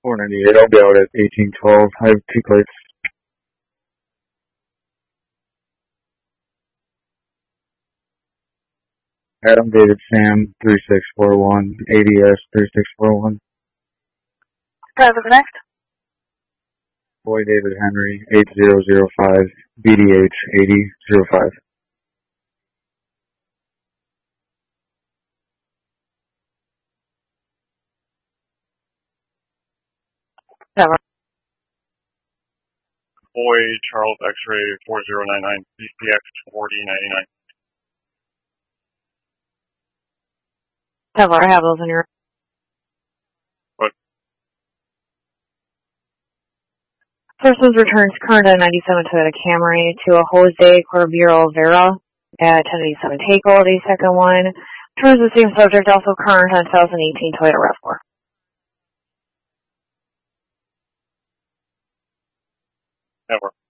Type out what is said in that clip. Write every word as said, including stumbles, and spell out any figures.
four ninety-eight, I'll be out at eighteen twelve. I have two plates. Adam David Sam, three six four one, A D S three six four one. Driver connect. Boy David Henry, eight zero zero five, B D H eighty zero five. Driver. Boy Charles X-ray four zero nine nine, B C X forty ninety-nine. Driver, I have those in your... What? Persons returns current at ninety-seven Toyota Camry to a Jose Corbiero Vera at ten eighty-seven Takeover, the second one. Turns the same subject, also current on two thousand eighteen Toyota RAV four. Never.